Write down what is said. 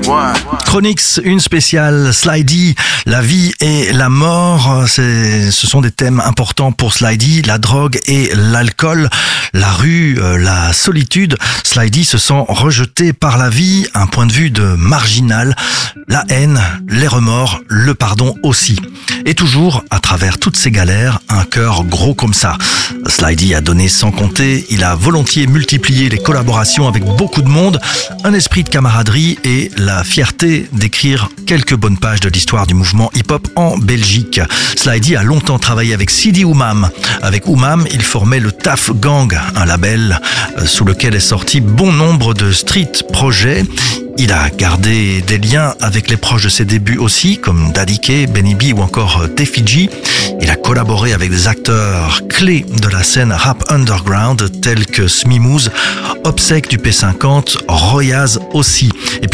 Chronix, une spéciale Slidey, la vie et la mort, ce sont des thèmes importants pour Slidey, la drogue et l'alcool, la rue, la solitude. Slidey se sent rejeté par la vie, un point de vue de marginal, la haine, les remords, le pardon aussi. Et toujours, à travers toutes ces galères, un cœur gros comme ça. Slidey a donné sans compter, il a volontiers multiplié les collaborations avec beaucoup de monde, un esprit de camaraderie et la fierté d'écrire quelques bonnes pages de l'histoire du mouvement hip-hop en Belgique. Slidey a longtemps travaillé avec Sidi Oumam. Avec Oumam, il formait le Taf Gang, un label sous lequel est sorti bon nombre de street projets. Il a gardé des liens avec les proches de ses débuts aussi, comme Daddy K, Benny B ou encore Defiji. Il a collaboré avec des acteurs clés de la scène rap underground tels que Smimooz, Obsèque du P50, Royaz aussi. Et